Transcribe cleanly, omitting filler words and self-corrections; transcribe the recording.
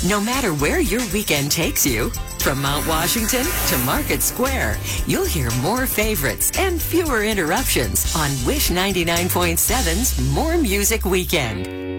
No matter where your weekend takes you, from Mount Washington to Market Square, you'll hear more favorites and fewer interruptions on Wish 99.7's More Music Weekend.